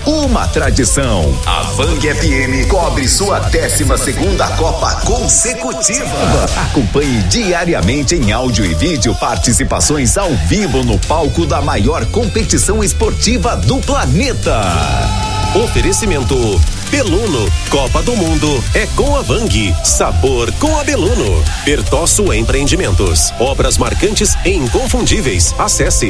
uma tradição. A Vang FM cobre sua 12ª Copa consecutiva. Acompanhe diariamente em áudio e vídeo participações ao vivo no palco da maior competição esportiva do planeta. Oferecimento Beluno, Copa do Mundo é com a Vang, sabor com a Beluno. Bertosso Empreendimentos, obras marcantes e inconfundíveis. Acesse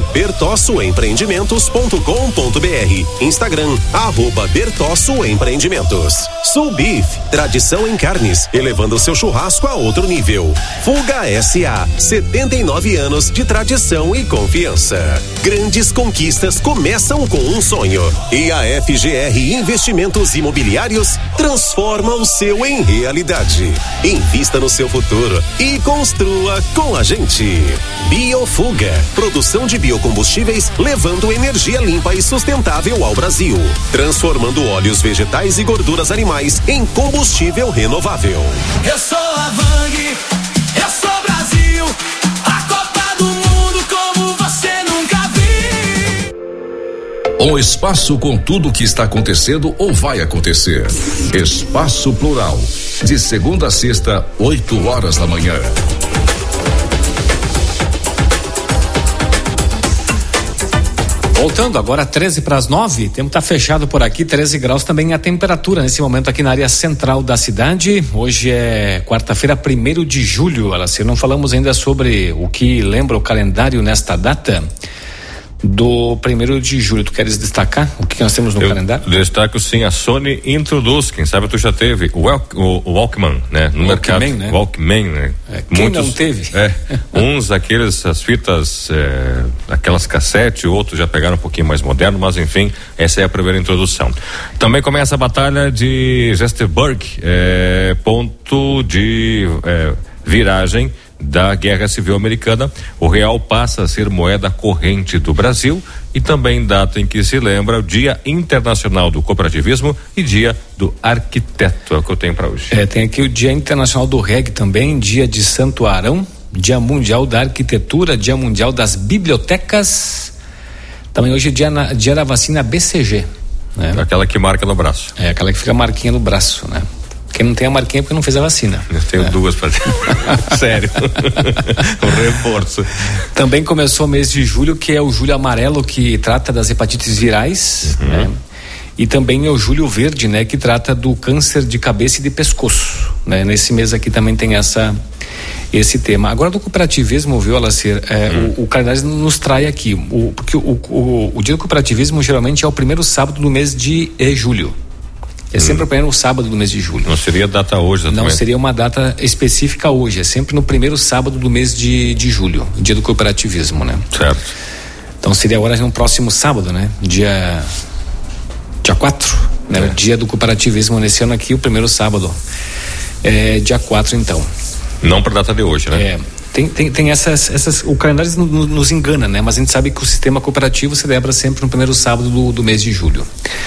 bertossoempreendimentos.com.br. Instagram, @Bertosso Empreendimentos. Soul Beef, tradição em carnes, elevando seu churrasco a outro nível. Fuga SA, 79 anos de tradição e confiança. Grandes conquistas começam com um sonho. E a FGR Investimentos Imobiliários transforma o seu em realidade. Invista no seu futuro e construa com a gente. Biofuga, produção de biocombustíveis levando energia limpa e sustentável ao Brasil, transformando óleos vegetais e gorduras animais em combustível renovável. Eu sou a Vang, eu sou Brasil, a Copa do Mundo como você nunca viu. Um espaço com tudo o que está acontecendo ou vai acontecer. Espaço Plural, de segunda a sexta, 8h da manhã. Voltando agora 8:13. Tempo tá fechado por aqui, 13 graus também a temperatura nesse momento aqui na área central da cidade. Hoje é quarta-feira, 1º de julho. Se não falamos ainda sobre o que lembra o calendário nesta data do 1º de julho. Tu queres destacar o que nós temos no calendário? Destaco sim, a Sony introduz, quem sabe tu já teve o Walkman, né? No mercado, né? Walkman, né? Quem muitos, não teve? Uns as fitas, aquelas cassete, outros já pegaram um pouquinho mais moderno, mas enfim, essa é a primeira introdução. Também começa a batalha de Gettysburg, ponto de viragem da Guerra Civil Americana. O real passa a ser moeda corrente do Brasil e também data em que se lembra o Dia Internacional do Cooperativismo e Dia do Arquiteto. É o que eu tenho para hoje. Tem aqui o Dia Internacional do Reggae também, Dia de Santo Arão, Dia Mundial da Arquitetura, Dia Mundial das Bibliotecas. Também hoje é dia da vacina BCG, né? Aquela que marca no braço. Aquela que fica a marquinha no braço, né? Quem não tem a marquinha é porque não fez a vacina. Eu tenho duas para sério. O reforço. Também começou o mês de julho, que é o Julho Amarelo, que trata das hepatites virais, né? E também é o Julho Verde, né? Que trata do câncer de cabeça e de pescoço, né? Nesse mês aqui também tem esse tema. Agora do cooperativismo, viu, Alacir? O calendário nos trai aqui, porque o dia do cooperativismo geralmente é o primeiro sábado do mês de julho. É sempre o primeiro sábado do mês de julho. Não seria data hoje, exatamente. Não seria uma data específica hoje, é sempre no primeiro sábado do mês de julho, dia do cooperativismo, né? Certo. Então seria agora no próximo sábado, né? Dia 4, né? O dia do cooperativismo nesse ano aqui, o primeiro sábado. Dia 4, então. Não para data de hoje, né? Tem essas, o calendário nos engana, né? Mas a gente sabe que o sistema cooperativo celebra sempre no primeiro sábado do mês de julho.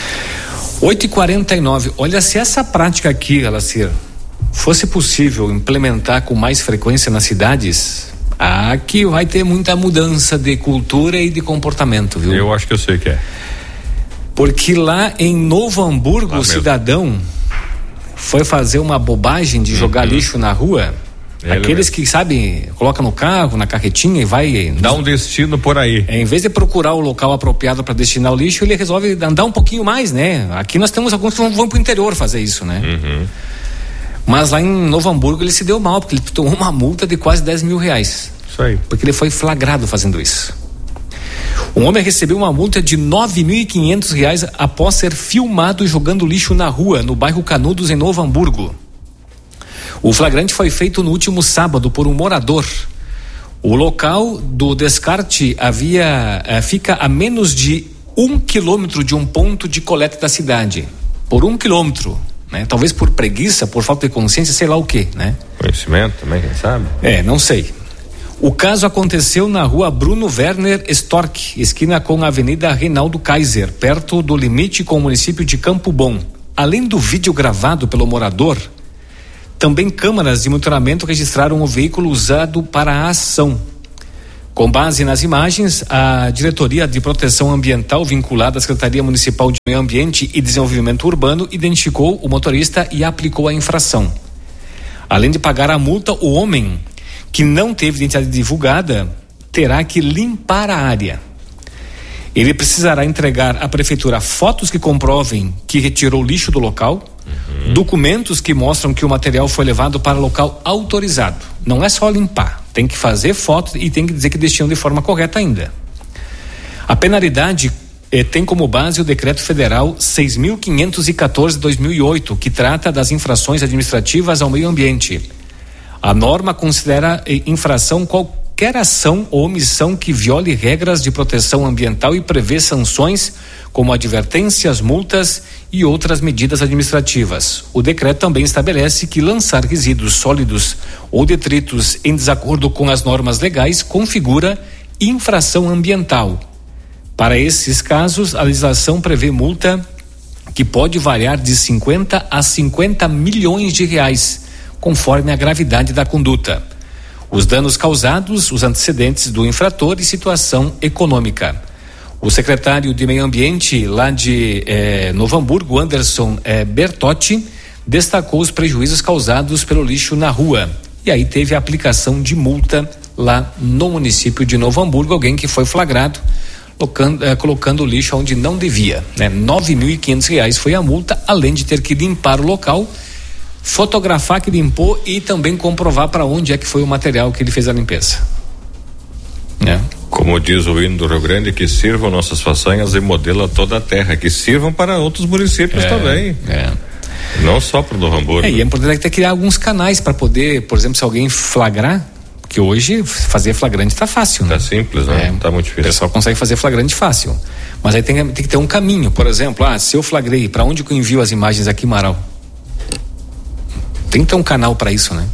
8h49. Olha, se essa prática aqui, Alacir, fosse possível implementar com mais frequência nas cidades, aqui vai ter muita mudança de cultura e de comportamento, viu? Eu acho que eu sei que é. Porque lá em Novo Hamburgo, o cidadão foi fazer uma bobagem de jogar lixo na rua. Aqueles que, sabe, coloca no carro, na carretinha e vai... Dá um destino por aí. Em vez de procurar o local apropriado para destinar o lixo, ele resolve andar um pouquinho mais, né? Aqui nós temos alguns que vão pro interior fazer isso, né? Mas lá em Novo Hamburgo ele se deu mal, porque ele tomou uma multa de quase R$10 mil. Isso aí. Porque ele foi flagrado fazendo isso. Um homem recebeu uma multa de R$9.500 após ser filmado jogando lixo na rua, no bairro Canudos, em Novo Hamburgo. O flagrante foi feito no último sábado por um morador. O local do descarte fica a menos de 1 quilômetro de um ponto de coleta da cidade. Por 1 quilômetro, né? Talvez por preguiça, por falta de consciência, sei lá o quê, né? Conhecimento também, quem sabe? Não sei. O caso aconteceu na rua Bruno Werner Storck, esquina com a Avenida Reinaldo Kaiser, perto do limite com o município de Campo Bom. Além do vídeo gravado pelo morador, também câmaras de monitoramento registraram o veículo usado para a ação. Com base nas imagens, a Diretoria de Proteção Ambiental vinculada à Secretaria Municipal de Meio Ambiente e Desenvolvimento Urbano identificou o motorista e aplicou a infração. Além de pagar a multa, o homem que não teve identidade divulgada terá que limpar a área. Ele precisará entregar à prefeitura fotos que comprovem que retirou lixo do local, documentos que mostram que o material foi levado para local autorizado. Não é só limpar, tem que fazer foto e tem que dizer que destinou de forma correta ainda. A penalidade tem como base o Decreto Federal 6.514/2008, que trata das infrações administrativas ao meio ambiente. A norma considera infração qualquer ação ou omissão que viole regras de proteção ambiental e prevê sanções como advertências, multas e outras medidas administrativas. O decreto também estabelece que lançar resíduos sólidos ou detritos em desacordo com as normas legais configura infração ambiental. Para esses casos, a legislação prevê multa que pode variar de 50 a 50 milhões de reais, conforme a gravidade da conduta, os danos causados, os antecedentes do infrator e situação econômica. O secretário de Meio Ambiente lá de Novo Hamburgo, Anderson Bertotti, destacou os prejuízos causados pelo lixo na rua. E aí teve a aplicação de multa lá no município de Novo Hamburgo, alguém que foi flagrado colocando o lixo onde não devia, né? R$9.500 foi a multa, além de ter que limpar o local, fotografar que limpou e também comprovar para onde é que foi o material que ele fez a limpeza. Como diz o hino do Rio Grande, que sirvam nossas façanhas e modela toda a terra, que sirvam para outros municípios também. Não só para o Novo Hamburgo. E é importante até criar alguns canais para poder, por exemplo, se alguém flagrar, porque hoje fazer flagrante está fácil, né? Tá simples, né? Tá muito difícil. O pessoal consegue fazer flagrante fácil, mas aí tem que ter um caminho. Por exemplo, se eu flagrei, para onde que eu envio as imagens aqui, Amaral? Tem que ter um canal para isso, né?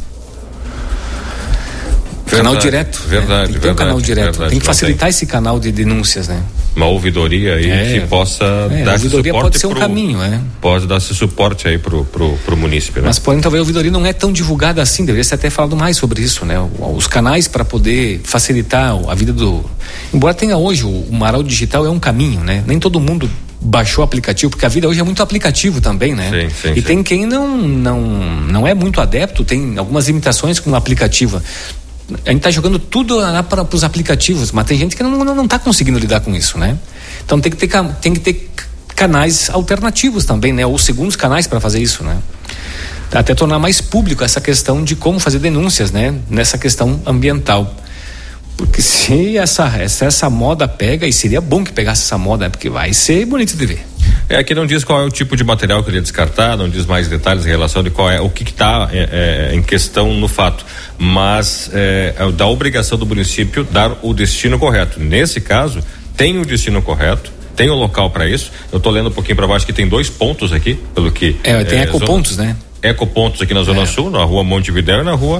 Canal direto. Verdade, tem que ter um canal direto. Tem que facilitar esse canal de denúncias, né? Uma ouvidoria aí que possa dar esse suporte. Pode ser um caminho, Pode dar esse suporte aí pro município, né? Mas porém, talvez a ouvidoria não é tão divulgada assim, deveria ser até falado mais sobre isso, né? Os canais para poder facilitar a vida embora tenha hoje o Amaral Digital é um caminho, né? Nem todo mundo baixou o aplicativo, porque a vida hoje é muito aplicativo também, né? Sim. Tem quem não é muito adepto, tem algumas limitações com o aplicativo. A gente tá jogando tudo lá para os aplicativos, mas tem gente que não tá conseguindo lidar com isso, né? Então tem que ter canais alternativos também, né? Ou segundos canais para fazer isso, né? Até tornar mais público essa questão de como fazer denúncias, né? Nessa questão ambiental. Porque se essa moda pega, e seria bom que pegasse essa moda, porque vai ser bonito de ver. Aqui não diz qual é o tipo de material que ele ia descartar, não diz mais detalhes em relação de qual é o que está em questão no fato, mas da obrigação do município dar o destino correto. Nesse caso, tem o destino correto, tem o local para isso. Eu estou lendo um pouquinho para baixo que tem 2 pontos aqui, pelo que tem ecopontos, né? Ecopontos aqui na Zona Sul, na rua Montevidéu e na rua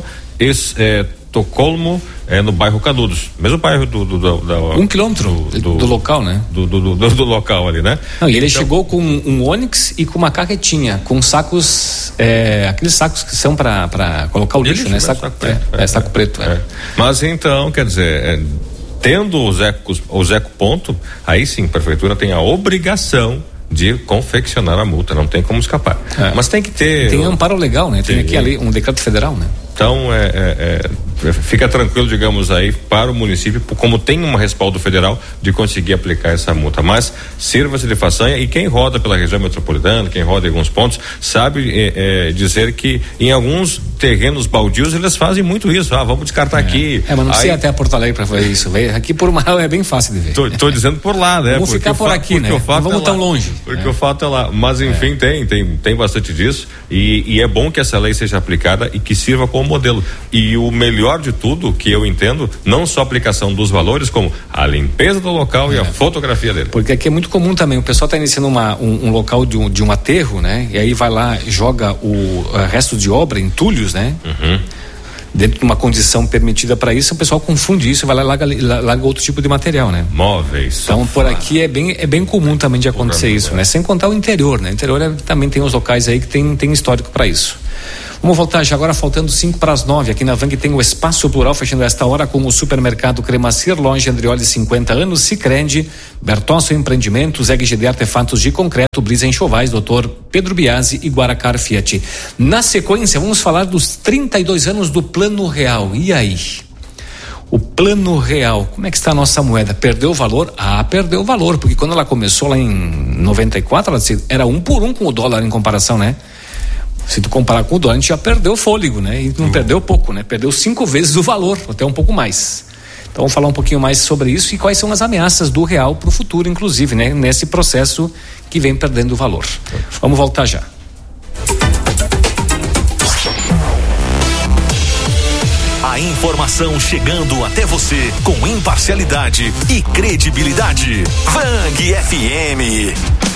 Estocolmo, no bairro Canudos, mesmo bairro do 1 quilômetro do local, né? Do local ali, né? Não, e ele chegou com um Onix e com uma carretinha, com sacos, aqueles sacos que são para colocar o lixo, né? Saco preto. Mas então, quer dizer, tendo os ecoponto, aí sim, a prefeitura tem a obrigação de confeccionar a multa, não tem como escapar. Mas tem que ter... Tem amparo legal, né? Tem aqui um decreto federal, né? Então, fica tranquilo, digamos aí, para o município, como tem um respaldo federal de conseguir aplicar essa multa. Mas sirva-se de façanha, e quem roda pela região metropolitana, quem roda em alguns pontos, sabe dizer que em alguns terrenos baldios eles fazem muito isso. Vamos descartar aqui. Mas não precisa ir até Porto Alegre para fazer isso. Aqui por Amaral é bem fácil de ver. Tô dizendo por lá, né? Vamos ficar por aqui, né? Não vamos tão longe. Porque o fato é lá. Mas enfim, tem bastante disso, e é bom que essa lei seja aplicada e que sirva como modelo. E o melhor de tudo, que eu entendo, não só a aplicação dos valores, como a limpeza do local e a fotografia dele. Porque aqui é muito comum também, o pessoal está iniciando um local de um aterro, né? E aí vai lá, joga o resto de obra, entulhos, né? Dentro de uma condição permitida para isso, o pessoal confunde isso e vai lá e larga outro tipo de material, né? Móveis. Então, por aqui é bem comum também de acontecer isso, né? Sem contar o interior, né? O interior também tem os locais aí que tem histórico para isso. Vamos voltar já agora, faltando 8:55. Aqui na Vang tem o Espaço Plural, fechando esta hora com o supermercado Cremacir, loja Andrioli, 50 anos, Sicredi, Bertosso Empreendimentos, EGD Artefatos de Concreto, Brisa Enxovais, Dr. Pedro Biasi e Guaracar Fiat. Na sequência, vamos falar dos 32 anos do Plano Real. E aí? O Plano Real, como é que está a nossa moeda? Perdeu valor? Perdeu valor, porque quando ela começou lá em 94, ela era 1 por 1 com o dólar em comparação, né? Se tu comparar com o dólar, a gente já perdeu o fôlego, né? E não perdeu pouco, né? Perdeu 5 vezes o valor, até um pouco mais. Então vamos falar um pouquinho mais sobre isso e quais são as ameaças do real para o futuro, inclusive, né? Nesse processo que vem perdendo valor. Vamos voltar já. A informação chegando até você com imparcialidade e credibilidade. Vang FM.